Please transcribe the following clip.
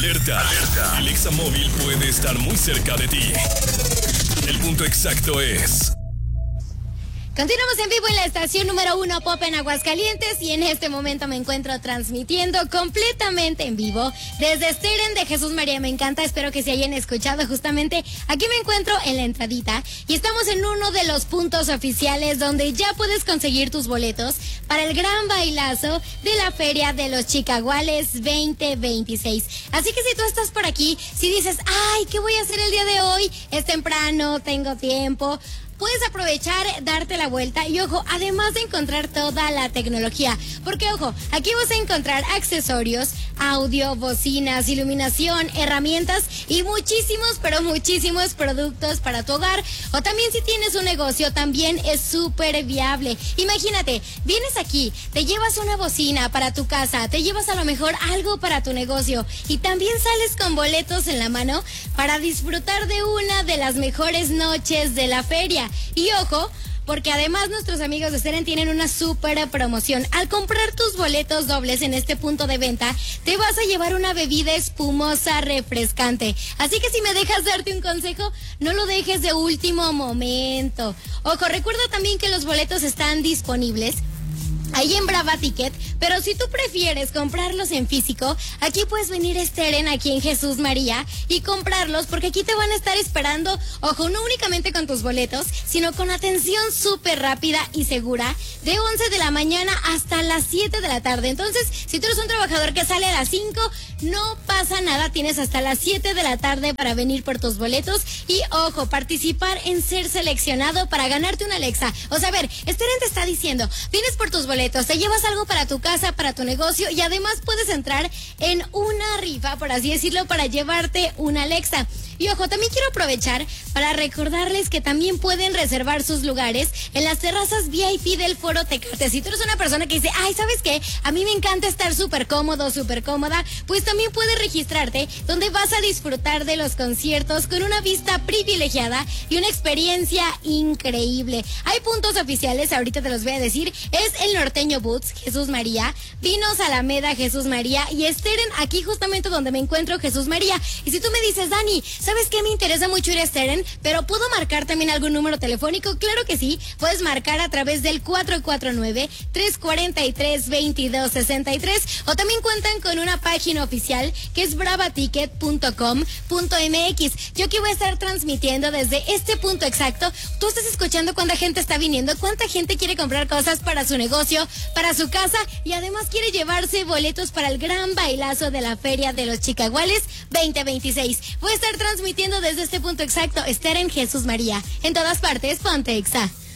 Alerta, alerta. El Examóvil puede estar muy cerca de ti. El punto exacto es... Continuamos en vivo en la estación número 1 Pop en Aguascalientes y en este momento me encuentro transmitiendo completamente en vivo desde Steren de Jesús María Me Encanta. Espero que se hayan escuchado justamente. Aquí me encuentro en la entradita y estamos en uno de los puntos oficiales donde ya puedes conseguir tus boletos para el gran bailazo de la Feria de los Chicaguales 2026. Así que si tú estás por aquí, si dices, ay, ¿qué voy a hacer el día de hoy? Es temprano, tengo tiempo. Puedes aprovechar, darte la vuelta y ojo, además de encontrar toda la tecnología, porque ojo, aquí vas a encontrar accesorios, audio, bocinas, iluminación, herramientas y muchísimos, pero muchísimos productos para tu hogar. O también si tienes un negocio, también es súper viable. Imagínate, vienes aquí, te llevas una bocina para tu casa, te llevas a lo mejor algo para tu negocio y también sales con boletos en la mano para disfrutar de una de las mejores noches de la feria. Y ojo, porque además nuestros amigos de Steren tienen una súper promoción. Al comprar tus boletos dobles en este punto de venta, te vas a llevar una bebida espumosa refrescante. Así que si me dejas darte un consejo, no lo dejes de último momento. Ojo, recuerda también que los boletos están disponibles ahí en Brava Ticket, pero si tú prefieres comprarlos en físico, aquí puedes venir a Steren, aquí en Jesús María, y comprarlos, porque aquí te van a estar esperando, ojo, no únicamente con tus boletos, sino con atención súper rápida y segura, de 11 de la mañana hasta las 7 de la tarde. Entonces, si tú eres un trabajador que sale a las 5, no pasa nada, tienes hasta las 7 de la tarde para venir por tus boletos, y ojo, participar en ser seleccionado para ganarte una Alexa. O sea, a ver, Steren te está diciendo, vienes por tus boletos, te llevas algo para tu casa, para tu negocio y además puedes entrar en una rifa, por así decirlo, para llevarte una Alexa. Y ojo, también quiero aprovechar para recordarles que también pueden reservar sus lugares en las terrazas VIP del Foro Tecate. Si tú eres una persona que dice, ay, ¿sabes qué? A mí me encanta estar súper cómodo, súper cómoda, pues también puedes registrarte, donde vas a disfrutar de los conciertos con una vista privilegiada y una experiencia increíble. Hay puntos oficiales, ahorita te los voy a decir, es el Norteño Boots, Jesús María, Vinos Alameda, Jesús María, y Steren, aquí justamente donde me encuentro, Jesús María. Y si tú me dices, Dani, ¿sabes qué? Me interesa mucho ir a Steren, pero ¿puedo marcar también algún número telefónico? Claro que sí, puedes marcar a través del 449-343-2263 o también cuentan con una página oficial que es bravaticket.com.mx. Yo aquí voy a estar transmitiendo desde este punto exacto. Tú estás escuchando cuánta gente está viniendo, cuánta gente quiere comprar cosas para su negocio, para su casa y además quiere llevarse boletos para el gran bailazo de la Feria de los Chicaguales 2026. Voy a estar transmitiendo desde este punto exacto, Steren Jesús María. En todas partes, ponte Exa.